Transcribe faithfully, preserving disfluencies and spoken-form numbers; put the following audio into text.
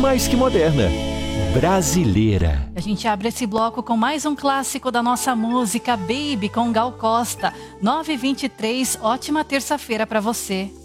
mais que moderna, brasileira. A gente abre esse bloco com mais um clássico da nossa música, Baby, com Gal Costa. nove e vinte e três, ótima terça-feira para você.